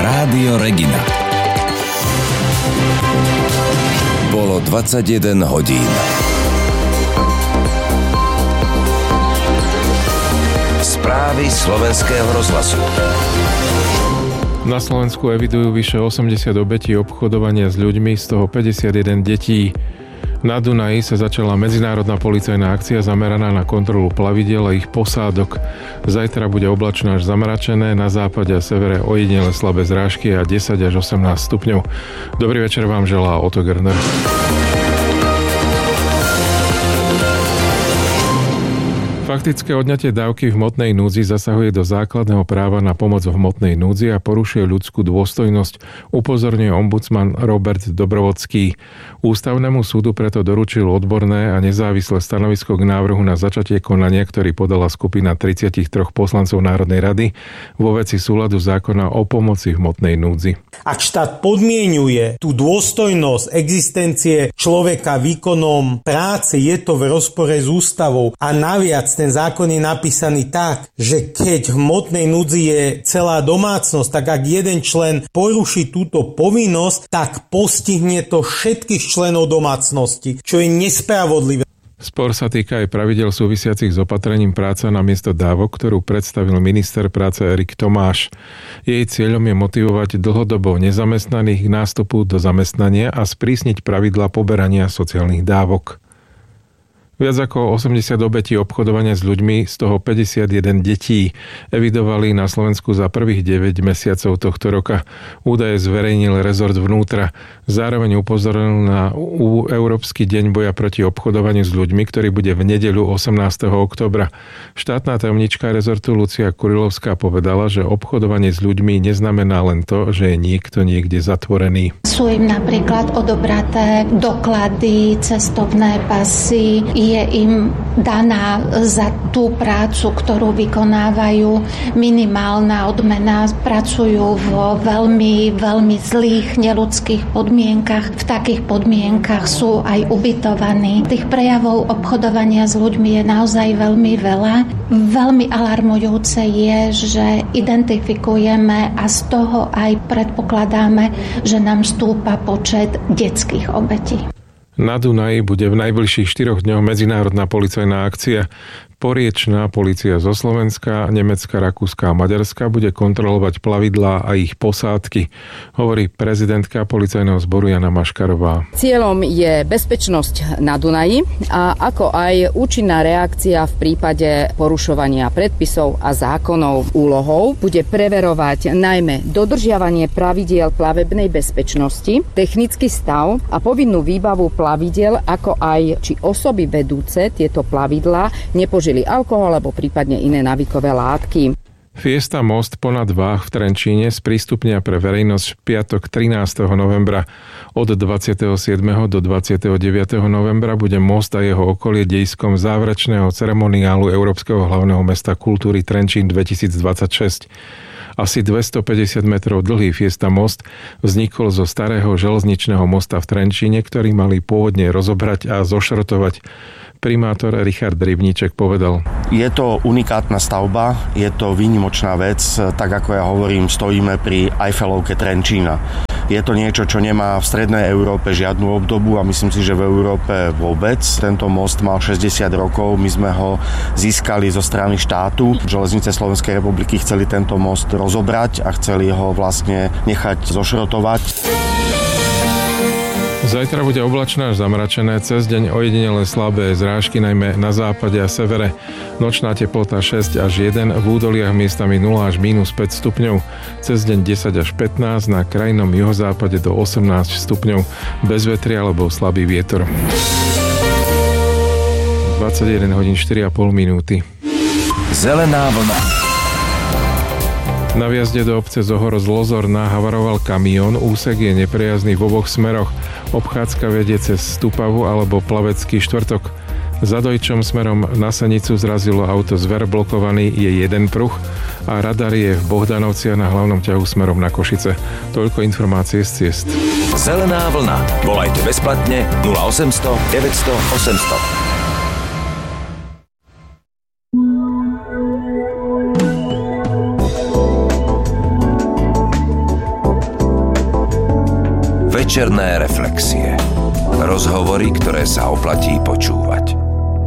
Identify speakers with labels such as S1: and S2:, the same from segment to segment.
S1: Rádio Regina. Bolo 21 hodín. Správy Slovenského rozhlasu.
S2: Na Slovensku evidujú vyše 80 obetí obchodovania s ľuďmi, z toho 51 detí. Na Dunaji sa začala medzinárodná policajná akcia zameraná na kontrolu plavidiel a ich posádok. Zajtra bude oblačno až zamračené, na západe a severe ojedinele slabé zrážky a 10 až 18 stupňov. Dobrý večer vám želá Otto Gerner. Faktické odňatie dávky v hmotnej núdzi zasahuje do základného práva na pomoc v hmotnej núdzi a porušuje ľudskú dôstojnosť, upozorňuje ombudsman Robert Dobrovodský. Ústavnému súdu preto doručil odborné a nezávislé stanovisko k návrhu na začatie konania, ktorý podala skupina 33 poslancov Národnej rady vo veci súladu zákona o pomoci v hmotnej núdzi.
S3: Ak štát podmienuje tú dôstojnosť existencie človeka výkonom práce, je to v rozpore s ústavou a naviac ten zákon je napísaný tak, že keď v hmotnej núdzi je celá domácnosť, tak ak jeden člen poruší túto povinnosť, tak postihne to všetkých členov domácnosti, čo je nespravodlivé.
S2: Spor sa týka aj pravidel súvisiacich s opatrením práca na miesto dávok, ktorú predstavil minister práce Erik Tomáš. Jej cieľom je motivovať dlhodobo nezamestnaných k nástupu do zamestnania a sprísniť pravidlá poberania sociálnych dávok. Viac ako 80 obetí obchodovania s ľuďmi, z toho 51 detí, evidovali na Slovensku za prvých 9 mesiacov tohto roka. Údaje zverejnil rezort vnútra. Zároveň upozornil na Európsky deň boja proti obchodovaniu s ľuďmi, ktorý bude v nedeľu 18. októbra. Štátna tajomnička rezortu Lucia Kurilovská povedala, že obchodovanie s ľuďmi neznamená len to, že je niekto niekde zatvorený.
S4: Sú im napríklad odobraté doklady, cestovné pasy, je im daná za tú prácu, ktorú vykonávajú minimálna odmena, pracujú vo veľmi, veľmi zlých, neľudských podmienkach. V takých podmienkach sú aj ubytovaní. Tých prejavov obchodovania s ľuďmi je naozaj veľmi veľa. Veľmi alarmujúce je, že identifikujeme a z toho aj predpokladáme, že nám stúpa počet detských obetí.
S2: Na Dunaji bude v najbližších 4 dňoch medzinárodná policajná akcia. Poriečná polícia zo Slovenska, Nemecka, Rakúska a Maďarska bude kontrolovať plavidlá a ich posádky, hovorí prezidentka policajného zboru Jana Maškarová.
S5: Cieľom je bezpečnosť na Dunaji a ako aj účinná reakcia v prípade porušovania predpisov a zákonov. Úlohou bude preverovať najmä dodržiavanie pravidiel plavebnej bezpečnosti, technický stav a povinnú výbavu plavidiel, ako aj či osoby vedúce tieto plavidlá nepožili alkohol alebo prípadne iné návykové látky.
S2: Fiesta Most ponad Váh v Trenčíne sprístupnia pre verejnosť v piatok 13. novembra. Od 27. do 29. novembra bude most a jeho okolie dejiskom záverečného ceremoniálu Európskeho hlavného mesta kultúry Trenčín 2026. Asi 250 metrov dlhý Fiesta Most vznikol zo starého železničného mosta v Trenčíne, ktorý mali pôvodne rozobrať a zošrotovať. Primátor Richard Rybníček povedal:
S6: Je to unikátna stavba, je to výnimočná vec, tak ako ja hovorím, stojíme pri Eiffelovke Trenčína. Je to niečo, čo nemá v strednej Európe žiadnu obdobu a myslím si, že v Európe vôbec. Tento most mal 60 rokov, my sme ho získali zo strany štátu. Železnice Slovenskej republiky chceli tento most rozobrať a chceli ho vlastne nechať zošrotovať.
S2: Zajtra bude oblačné až zamračené, cez deň ojedinele slabé zrážky, najmä na západe a severe. Nočná teplota 6 až 1, v údoliach miestami 0 až -5 stupňov, cez deň 10 až 15, na krajnom juhozápade do 18 stupňov, bez vetria alebo slabý vietor. 21 hodín 4,5 minúty.
S1: Zelená vlna.
S2: Na vjazde do obce Zohorod-Lozorná havaroval kamión, úsek je neprejazný v oboch smeroch. Obchádzka vedie cez Stupavu alebo Plavecký štvrtok. Za Dojčom smerom na Senicu zrazilo auto Zver, blokovaný je jeden pruh a radar je v Bohdanovciach na hlavnom ťahu smerom na Košice. Toľko informácie z ciest.
S1: Zelená vlna. Volajte bezplatne 0800 900 800. Večerné reflexie. Rozhovory, ktoré sa oplatí počúvať.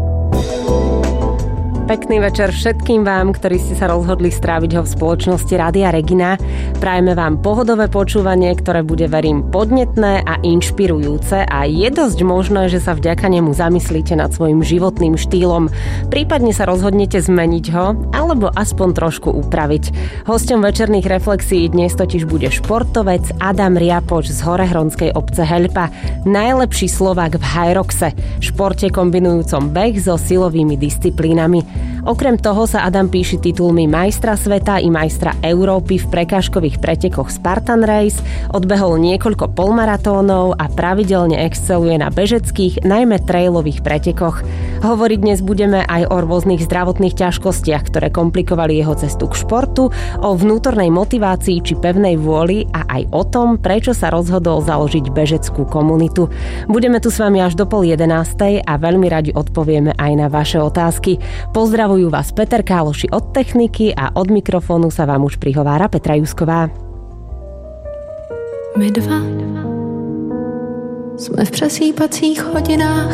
S7: Pekný večer všetkým vám, ktorí ste sa rozhodli stráviť ho v spoločnosti Rádia Regina. Prajeme vám pohodové počúvanie, ktoré bude, verím, podnetné a inšpirujúce a je dosť možné, že sa vďaka nemu zamyslíte nad svojim životným štýlom. Prípadne sa rozhodnete zmeniť ho, alebo aspoň trošku upraviť. Hosťom večerných reflexií dnes totiž bude športovec Adam Riapoč z horehronskej obce Heľpa, najlepší Slovák v Hyroxe, športe kombinujúcom beh so silovými disciplínami. Okrem toho sa Adam píši titulmi majstra sveta i majstra Európy v prekážkových pretekoch Spartan Race, odbehol niekoľko polmaratónov a pravidelne exceluje na bežeckých, najmä trailových pretekoch. Hovoriť dnes budeme aj o rôznych zdravotných ťažkostiach, ktoré komplikovali jeho cestu k športu, o vnútornej motivácii či pevnej vôli a aj o tom, prečo sa rozhodol založiť bežeckú komunitu. Budeme tu s vami až do 10:30 a veľmi radi odpovieme aj na vaše otázky. Pozdravujú vás Peter Káloši od techniky a od mikrofónu sa vám už prihovára Petra Jusková.
S8: My dva jsme v přesýpacích hodinách,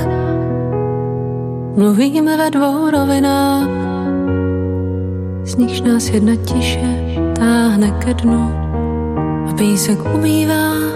S8: mluvíme ve dvou rovinách, z nichž nás jedna tiše táhne ke dnu a písek umývá